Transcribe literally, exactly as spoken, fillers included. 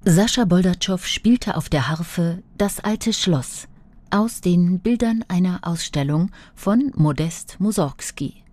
Sascha Boldatschow spielte auf der Harfe Das alte Schloss aus den Bildern einer Ausstellung von Modest Mussorgsky.